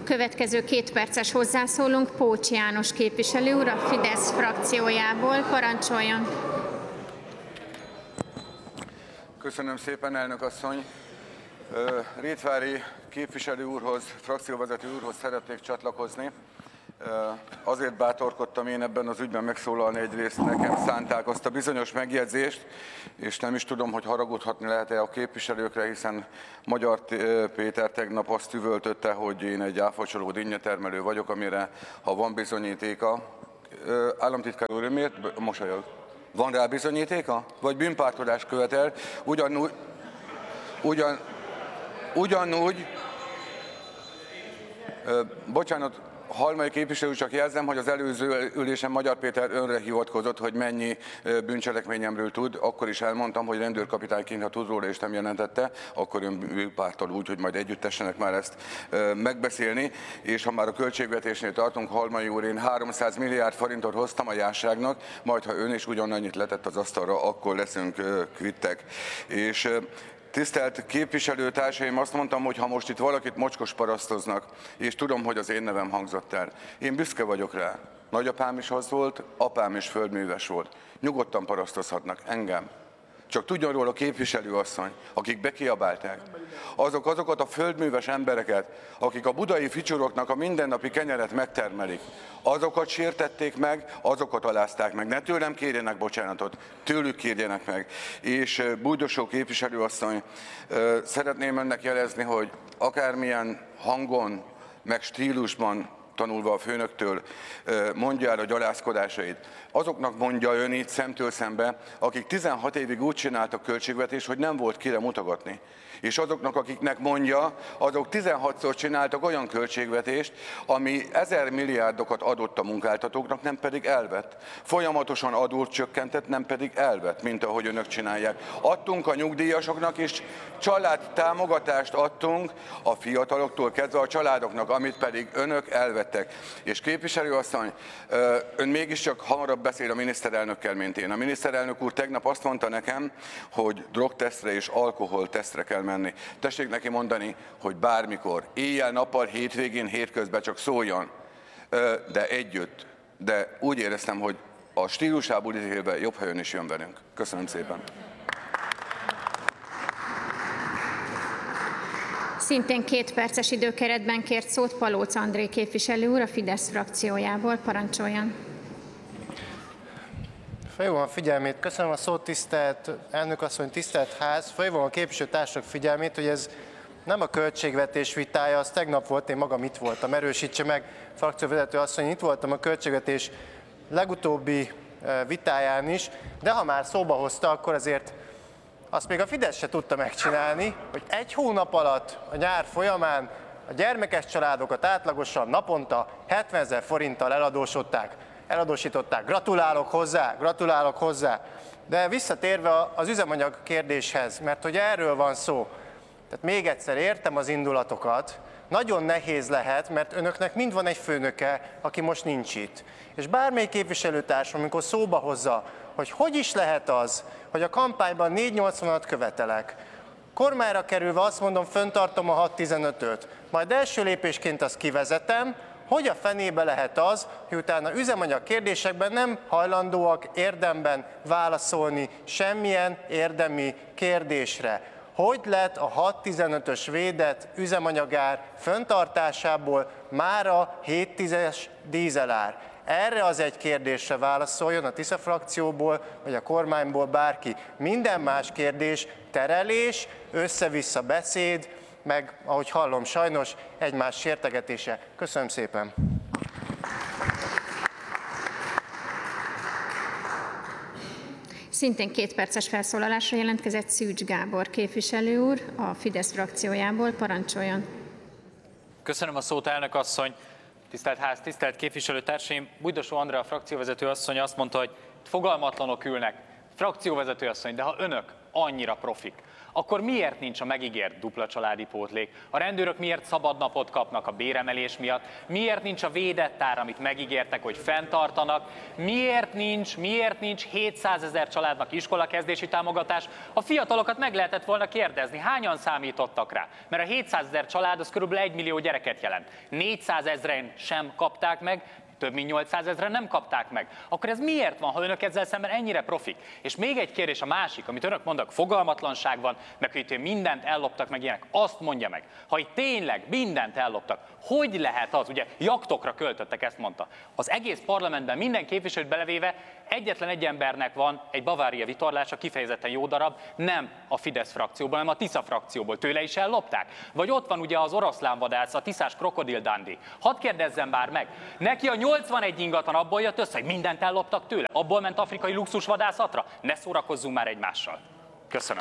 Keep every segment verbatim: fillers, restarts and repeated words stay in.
Következő két perces hozzászólunk Pócs János képviselő úr a Fidesz frakciójából. Parancsoljon! Köszönöm szépen, elnök asszony! Rétvári képviselő úrhoz, frakcióvezető úrhoz szeretnék csatlakozni. Azért bátorkodtam én ebben az ügyben megszólalni, egyrészt nekem szánták azt a bizonyos megjegyzést, és nem is tudom, hogy haragudhatni lehet-e a képviselőkre, hiszen Magyar Péter tegnap azt üvöltötte, hogy én egy áfacsoló dinnyetermelő vagyok, amire ha van bizonyítéka. Államtitkár úr, miért mosolyog? Van rá bizonyítéka? Vagy bűnpártodást követel? Ugyanúgy, ugyan, ugyanúgy, bocsánat, Halmai képviselő, csak jelzem, hogy az előző ülésen Magyar Péter önre hivatkozott, hogy mennyi bűncselekményemről tud. Akkor is elmondtam, hogy rendőrkapitányként, ha tud róla és nem jelentette, akkor ön bűnpárttal úgy, hogy majd együtt tessenek már ezt megbeszélni. És ha már a költségvetésnél tartunk, Halmai úr, én háromszáz milliárd forintot hoztam a jásságnak, majd ha ön is ugyanannyit letett az asztalra, akkor leszünk kvittek. És tisztelt képviselőtársaim, azt mondtam, hogy ha most itt valakit mocskos parasztoznak, és tudom, hogy az én nevem hangzott el, én büszke vagyok rá. Nagyapám is az volt, apám is földműves volt. Nyugodtan parasztozhatnak engem. Csak tudjon róla a képviselőasszony, akik bekiabálták, azok azokat a földműves embereket, akik a budai ficsuroknak a mindennapi kenyeret megtermelik, azokat sértették meg, azokat alázták meg. Ne tőlem kérjenek bocsánatot, tőlük kérjenek meg. És Bújdosó képviselőasszony, szeretném önnek jelezni, hogy akármilyen hangon, meg stílusban, tanulva a főnöktől, mondja el a gyalázkodásait. Azoknak mondja ön itt szemtől szembe, akik tizenhat évig úgy csináltak költségvetést, hogy nem volt kire mutogatni. És azoknak, akiknek mondja, azok tizenhatszor csináltak olyan költségvetést, ami ezer milliárdokat adott a munkáltatóknak, nem pedig elvett. Folyamatosan adót csökkentett, nem pedig elvett, mint ahogy önök csinálják. Adtunk a nyugdíjasoknak is, családtámogatást adtunk a fiataloktól kezdve a családoknak, amit pedig önök elvettek. És képviselőasszony, ön mégiscsak hamarabb beszél a miniszterelnökkel, mint én. A miniszterelnök úr tegnap azt mondta nekem, hogy drogtesztre és alkoholtesztre kell menni. Tessék neki mondani, hogy bármikor, éjjel-nappal, hétvégén, hétközben csak szóljon, de együtt. De úgy éreztem, hogy a stílusából ítélve jobb, ha ön is jön velünk. Köszönöm szépen. Szintén két perces időkeretben kért szót Palóc André képviselő úr a Fidesz frakciójából. Parancsoljon! Felhívom a figyelmét, köszönöm a szót, tisztelt elnök asszony, tisztelt ház. Felhívom a képviselőtársak figyelmét, hogy ez nem a költségvetés vitája, az tegnap volt, én magam itt voltam, erősítse meg, frakcióvezető asszony, itt voltam a költségvetés legutóbbi vitáján is, de ha már szóba hozta, akkor azért azt még a Fidesz se tudta megcsinálni, hogy egy hónap alatt a nyár folyamán a gyermekes családokat átlagosan naponta hetvenezer forinttal eladósodták. eladósították. Gratulálok hozzá, gratulálok hozzá. De visszatérve az üzemanyag kérdéshez, mert hogy erről van szó. Tehát még egyszer értem az indulatokat, nagyon nehéz lehet, mert önöknek mind van egy főnöke, aki most nincs itt. És bármely képviselőtársam, amikor szóba hozza, hogy hogy is lehet az, hogy a kampányban négy nyolcvanat követelek, kormányra kerülve azt mondom, föntartom a hat tizenötöt, majd első lépésként azt kivezetem, hogy a fenébe lehet az, hogy utána üzemanyag kérdésekben nem hajlandóak érdemben válaszolni semmilyen érdemi kérdésre. Hogy lett a hat tizenötös védett üzemanyagár fenntartásából mára hét tízes dízelár? Erre az egy kérdésre válaszoljon a Tisza frakcióból, vagy a kormányból bárki. Minden más kérdés terelés, össze-vissza beszéd, meg, ahogy hallom sajnos, egymás sértegetése. Köszönöm szépen! Szintén két perces felszólalásra jelentkezett Szűcs Gábor képviselő úr a Fidesz frakciójából. Parancsoljon! Köszönöm a szót, elnök asszony! Tisztelt ház, tisztelt képviselőtársaim! Bújdosó Andrea frakcióvezető asszony azt mondta, hogy fogalmatlanok ülnek. Frakcióvezető asszony, de ha önök annyira profik, akkor miért nincs a megígért dupla családi pótlék? A rendőrök miért szabadnapot kapnak a béremelés miatt? Miért nincs a védett ár, amit megígértek, hogy fenntartanak? Miért nincs, miért nincs hétszázezer családnak iskolakezdési támogatás? A fiatalokat meg lehetett volna kérdezni, hányan számítottak rá? Mert a hétszázezer család az körülbelül egy millió gyereket jelent. négyszázezren sem kapták meg, több mint nyolcszázezren nem kapták meg. Akkor ez miért van, ha önök ezzel szemben ennyire profik? És még egy kérdés, a másik, amit önök mondanak, fogalmatlanság van, meg hogy itt mindent elloptak meg ilyenek. Azt mondja meg, ha itt tényleg mindent elloptak, hogy lehet az, ugye jaktokra költöttek, ezt mondta. Az egész parlamentben minden képviselőt belevéve egyetlen egy embernek van egy Bavária vitorlása, kifejezetten jó darab, nem a Fidesz frakcióból, hanem a Tisza frakcióból. Tőle is ellopták? Vagy ott van ugye az oroszlánvadász, a tiszás Krokodil Dandi. Hadd kérdezzem bár meg, neki a nyolcvanegy ingatlan abból jött össze, hogy mindent elloptak tőle? Abból ment afrikai luxusvadászatra? Ne szórakozzunk már egymással. Köszönöm.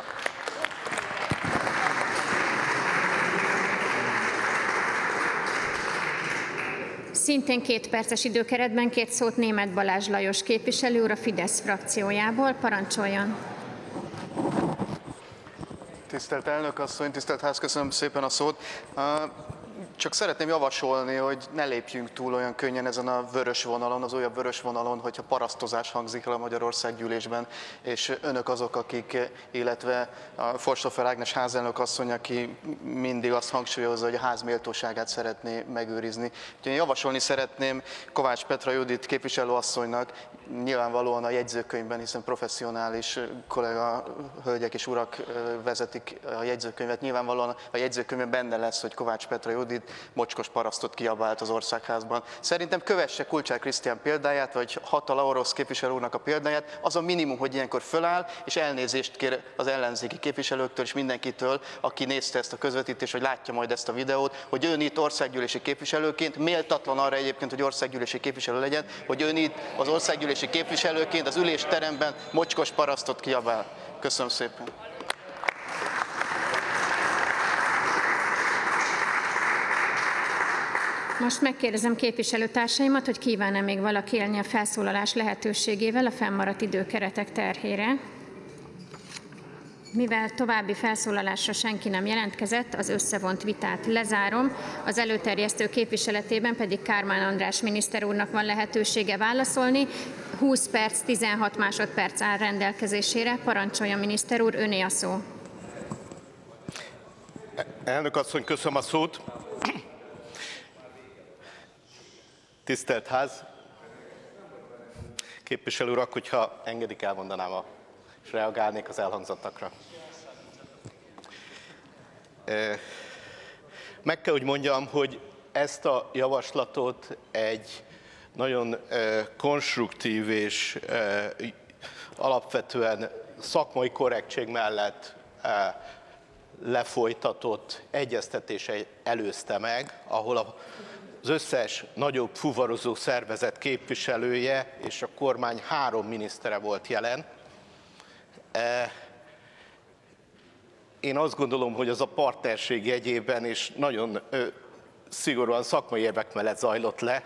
Szintén két perces időkeretben kért szót Németh Balázs Lajos képviselő úr a Fidesz frakciójából. Parancsoljon! Tisztelt elnök asszony, tisztelt ház, köszönöm szépen a szót. Csak szeretném javasolni, hogy ne lépjünk túl olyan könnyen ezen a vörös vonalon, az olyan vörös vonalon, hogyha parasztozás hangzik el a Magyarország gyűlésben, és önök azok, akik, illetve a Forshofer Ágnes házelnök asszony, aki mindig azt hangsúlyozza, hogy a ház méltóságát szeretné megőrizni. Úgyhogy én javasolni szeretném Kovács Petra Judit képviselőasszonynak, nyilvánvalóan a jegyzőkönyvben, hiszen professzionális kollega, hölgyek és urak vezetik a jegyzőkönyvet, nyilvánvalóan a jegyzőkönyvben benne lesz, hogy Kovács Petra Judit mocskos parasztot kiabált az országházban. Szerintem kövesse Kulcsár Krisztián példáját, vagy Hatala orosz képviselő úrnak a példáját, az a minimum, hogy ilyenkor föláll, és elnézést kér az ellenzéki képviselőktől és mindenkitől, aki nézte ezt a közvetítést, vagy látja majd ezt a videót, hogy ön itt országgyűlési képviselőként, méltatlan arra egyébként, hogy országgyűlési képviselő legyen, hogy ön itt az országgyűlési képviselőként az ülésteremben mocskos parasztot kiabál. Köszönöm szépen. Most megkérdezem képviselőtársaimat, hogy kíván-e még valaki élni a felszólalás lehetőségével a fennmaradt időkeretek terhére. Mivel további felszólalásra senki nem jelentkezett, az összevont vitát lezárom, az előterjesztő képviseletében pedig Kármán András miniszter úrnak van lehetősége válaszolni. húsz perc, tizenhat másodperc áll rendelkezésére. Parancsolja, miniszter úr, öné a szó. Elnök asszony, köszönöm a szót. Tisztelt ház, képviselő urak, hogyha engedik, elmondanám a, és reagálnék az elhangzottakra. Meg kell, hogy mondjam, hogy ezt a javaslatot egy nagyon konstruktív és alapvetően szakmai korrektség mellett lefolytatott egyeztetése előzte meg, ahol a az összes nagyobb fuvarozó szervezet képviselője és a kormány három minisztere volt jelen. Én azt gondolom, hogy az a partnerség jegyében és nagyon szigorúan szakmai érvek mellett zajlott le.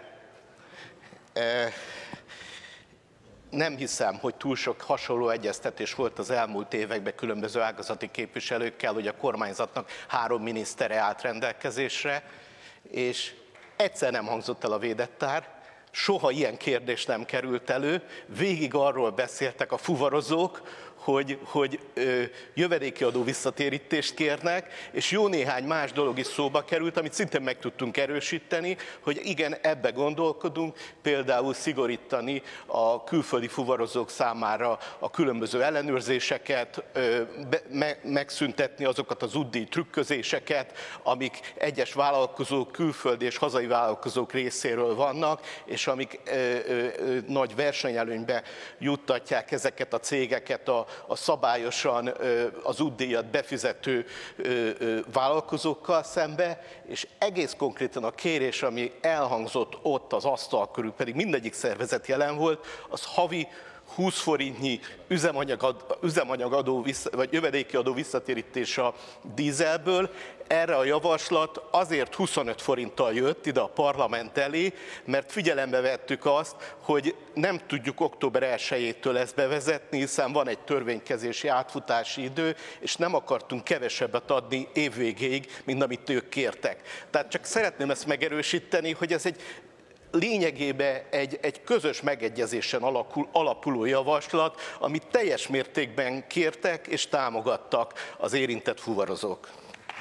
Nem hiszem, hogy túl sok hasonló egyeztetés volt az elmúlt években különböző ágazati képviselőkkel, hogy a kormányzatnak három minisztere állt rendelkezésre, és egyszer nem hangzott el a védett ár, soha ilyen kérdés nem került elő, végig arról beszéltek a fuvarozók, hogy, hogy ö, jövedéki adó visszatérítést kérnek, és jó néhány más dolog is szóba került, amit szintén meg tudtunk erősíteni, hogy igen, ebbe gondolkodunk, például szigorítani a külföldi fuvarozók számára a különböző ellenőrzéseket, ö, be, me, megszüntetni azokat az útdíj trükközéseket, amik egyes vállalkozók, külföldi és hazai vállalkozók részéről vannak, és amik ö, ö, ö, nagy versenyelőnybe juttatják ezeket a cégeket a a szabályosan az útdíjat befizető vállalkozókkal szembe, és egész konkrétan a kérés, ami elhangzott ott az asztal körül, pedig mindegyik szervezet jelen volt, az havi húsz forintnyi üzemanyag, üzemanyagadó, vagy jövedéki adó visszatérítés a dízelből. Erre a javaslat azért huszonöt forinttal jött ide a parlament elé, mert figyelembe vettük azt, hogy nem tudjuk október elsejétől ezt bevezetni, hiszen van egy törvénykezési átfutási idő, és nem akartunk kevesebbet adni évvégéig, mint amit ők kértek. Tehát csak szeretném ezt megerősíteni, hogy ez egy lényegében egy, egy közös megegyezésen alakul, alapuló javaslat, amit teljes mértékben kértek és támogattak az érintett fuvarozók.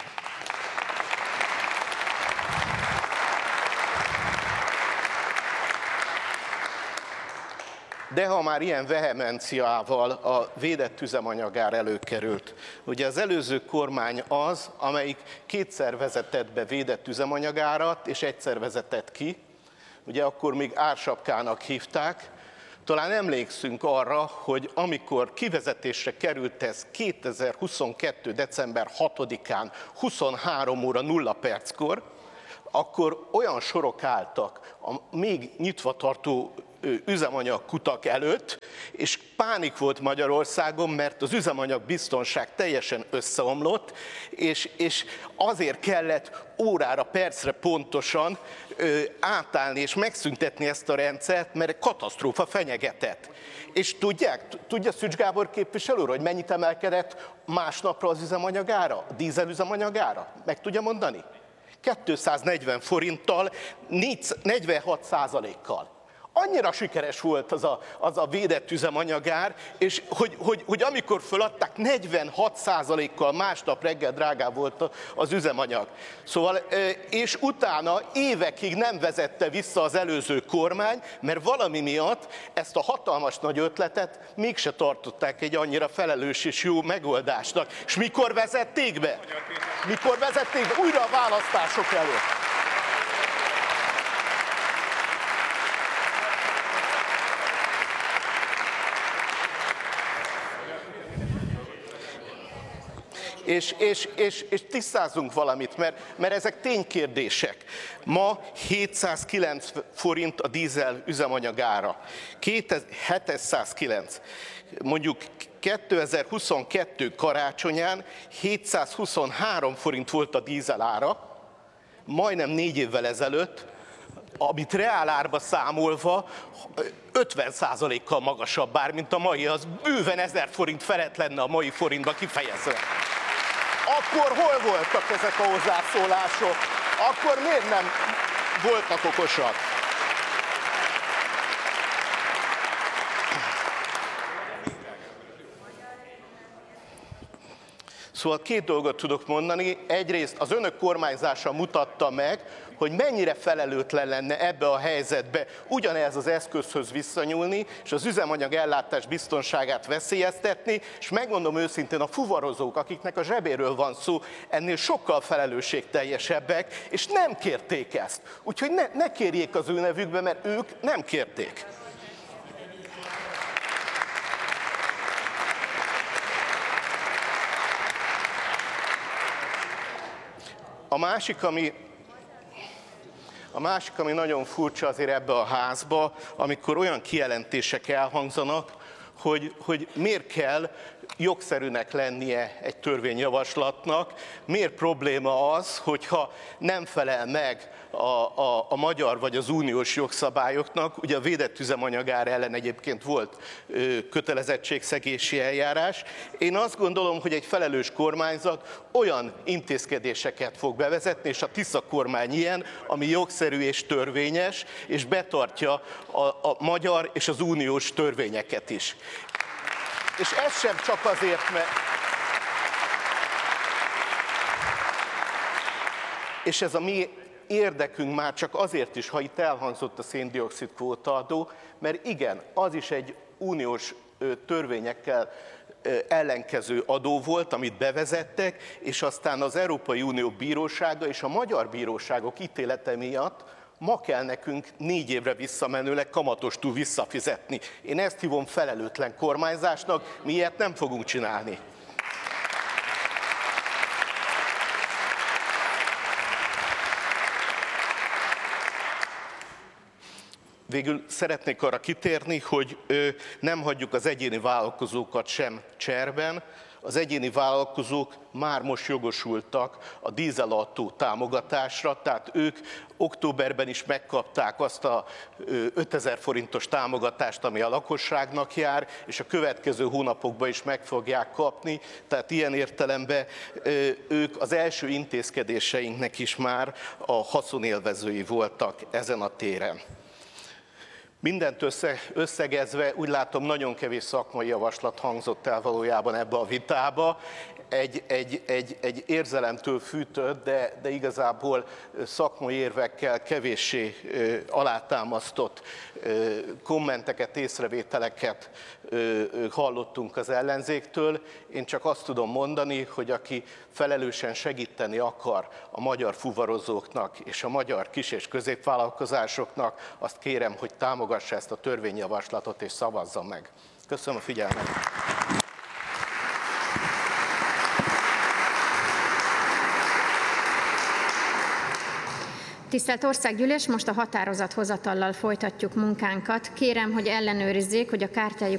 De ha már ilyen vehemenciával a védett üzemanyagár előkerült, ugye az előző kormány az, amelyik kétszer vezetett be védett üzemanyagárat, és egyszer vezetett ki, ugye akkor még ársapkának hívták. Talán emlékszünk arra, hogy amikor kivezetésre került ez kétezer-huszonkettő. december hatodikán huszonhárom óra nulla perckor, akkor olyan sorok álltak a még nyitva tartó üzemanyagkutak előtt, és pánik volt Magyarországon, mert az üzemanyag biztonság teljesen összeomlott, és, és azért kellett órára, percre pontosan ö, átállni és megszüntetni ezt a rendszert, mert katasztrófa fenyegetett. És tudják, tudja Szücs Gábor képviselő úr, hogy mennyit emelkedett másnapra az üzemanyagára, a dízel üzemanyagára? Meg tudja mondani? kétszáznegyven forinttal, negyvenhat százalékkal. Annyira sikeres volt az a, az a védett üzemanyagár, és hogy, hogy, hogy amikor föladták, negyvenhat százalékkal másnap reggel drágább volt az üzemanyag. Szóval, és utána évekig nem vezette vissza az előző kormány, mert valami miatt ezt a hatalmas nagy ötletet mégse tartották egy annyira felelős és jó megoldásnak. És mikor vezették be? Mikor vezették be? Újra a választások előtt. És, és, és, és tisztázzunk valamit, mert, mert ezek ténykérdések. Ma hétszázkilenc forint a dízel üzemanyagára, hétszázkilenc. Mondjuk kétezer-huszonkettő karácsonyán hétszázhuszonhárom forint volt a dízel ára, majdnem négy évvel ezelőtt, amit reálárba számolva ötven százalékkal magasabb bár, mint a mai, az bőven ezer forint felett lenne a mai forintba kifejezve. Akkor hol voltak ezek a hozzászólások? Akkor miért nem voltak okosak? Szóval két dolgot tudok mondani. Egyrészt az önök kormányzása mutatta meg, hogy mennyire felelőtlen lenne ebbe a helyzetbe ugyanez az eszközhöz visszanyúlni, és az üzemanyag ellátás biztonságát veszélyeztetni, és megmondom őszintén, a fuvarozók, akiknek a zsebéről van szó, ennél sokkal felelősségteljesebbek, és nem kérték ezt. Úgyhogy ne, ne kérjék az ő nevükbe, mert ők nem kérték. A másik, ami, a másik, ami nagyon furcsa azért ebbe a házba, amikor olyan kijelentések elhangzanak, hogy, hogy miért kell jogszerűnek lennie egy törvényjavaslatnak, miért probléma az, hogyha nem felel meg a, a, a magyar vagy az uniós jogszabályoknak. Ugye a védett üzemanyagár ellen egyébként volt ö, kötelezettségszegési eljárás. Én azt gondolom, hogy egy felelős kormányzat olyan intézkedéseket fog bevezetni, és a Tisza kormány ilyen, ami jogszerű és törvényes, és betartja a, a magyar és az uniós törvényeket is. És ez sem csak azért, mert... És ez a mi érdekünk már csak azért is, ha itt elhangzott a szén-dioxid kvótaadó, mert igen, az is egy uniós törvényekkel ellenkező adó volt, amit bevezettek, és aztán az Európai Unió bírósága és a magyar bíróságok ítélete miatt ma kell nekünk négy évre visszamenőleg kamatostól visszafizetni. Én ezt hívom felelőtlen kormányzásnak, mi ilyet nem fogunk csinálni. Végül szeretnék arra kitérni, hogy nem hagyjuk az egyéni vállalkozókat sem cserben. Az egyéni vállalkozók már most jogosultak a dízelautó támogatásra, tehát ők októberben is megkapták azt a ötezer forintos támogatást, ami a lakosságnak jár, és a következő hónapokban is meg fogják kapni, tehát ilyen értelemben ők az első intézkedéseinknek is már a haszonélvezői voltak ezen a téren. Mindent össze, összegezve, úgy látom, nagyon kevés szakmai javaslat hangzott el valójában ebbe a vitába. Egy, egy, egy, egy érzelemtől fűtött, de, de igazából szakmai érvekkel kevéssé alátámasztott kommenteket, észrevételeket hallottunk az ellenzéktől. Én csak azt tudom mondani, hogy aki felelősen segíteni akar a magyar fuvarozóknak és a magyar kis- és középvállalkozásoknak, azt kérem, hogy támogassa ezt a törvényjavaslatot és szavazza meg. Köszönöm a figyelmet! Tisztelt Országgyűlés, most a határozathozatallal folytatjuk munkánkat. Kérem, hogy ellenőrizzék, hogy a kártyájuk